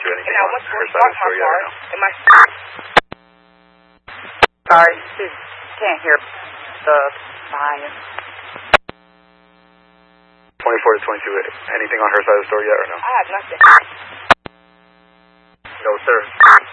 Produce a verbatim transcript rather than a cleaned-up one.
twenty-two, anything And I on went to her work side of the my story yet car, or no? and my... Sorry, she can't hear the volume. twenty-four to twenty-two, anything on her side of the story yet or no? I have nothing. No, sir.